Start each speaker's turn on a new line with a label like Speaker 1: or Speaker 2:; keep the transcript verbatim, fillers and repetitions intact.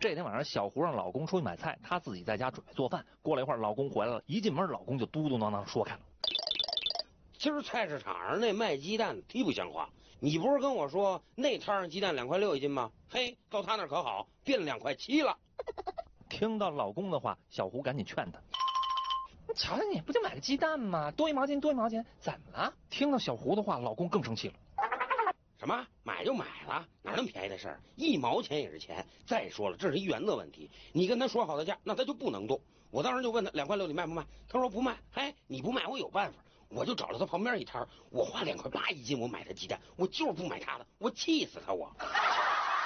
Speaker 1: 这天晚上，小胡让老公出去买菜，她自己在家准备做饭。过了一会儿，老公回来了，一进门，老公就嘟嘟囔囔说开了：“
Speaker 2: 今儿菜市场上那卖鸡蛋的忒不像话！你不是跟我说那摊上鸡蛋两块六一斤吗？嘿，到他那儿可好，变两块七了。”
Speaker 1: 听到老公的话，小胡赶紧劝他：“你瞧瞧你，不就买个鸡蛋吗？多一毛钱多一毛钱，怎么了？”听到小胡的话，老公更生气了。
Speaker 2: 什么买就买了，哪那么便宜的事儿？一毛钱也是钱。再说了，这是一原则问题。你跟他说好的价，那他就不能动。我当时就问他两块六你卖不卖？他说不卖。哎，你不卖我有办法，我就找了他旁边一摊，我花两块八一斤，我买的鸡蛋，我就是不买他的，我气死他我。